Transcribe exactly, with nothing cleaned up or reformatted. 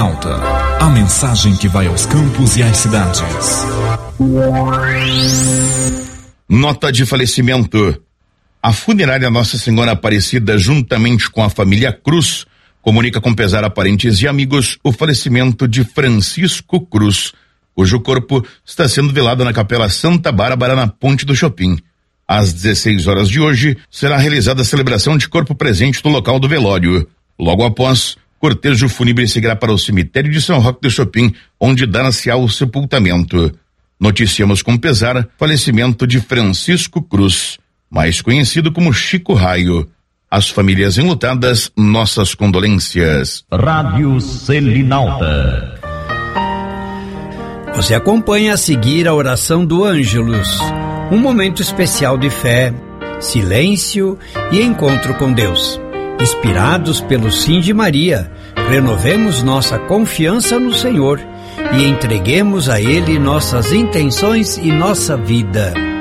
Selinalta, a mensagem que vai aos campos e às cidades. Nota de falecimento. A funerária Nossa Senhora Aparecida, juntamente com a família Cruz, comunica com pesar a parentes e amigos o falecimento de Francisco Cruz, cujo corpo está sendo velado na Capela Santa Bárbara, na Ponte do Chopin. Às dezesseis horas de hoje, será realizada a celebração de corpo presente no local do velório. Logo após, cortejo fúnebre seguirá para o cemitério de São Roque do Chopin, onde dar-se-á o sepultamento. Noticiamos com pesar falecimento de Francisco Cruz, mais conhecido como Chico Raio. As famílias enlutadas, nossas condolências. Rádio Selinalta. Você acompanha a seguir a oração do Ângelus, um momento especial de fé, silêncio e encontro com Deus. Inspirados pelo Sim de Maria, renovemos nossa confiança no Senhor e entreguemos a Ele nossas intenções e nossa vida.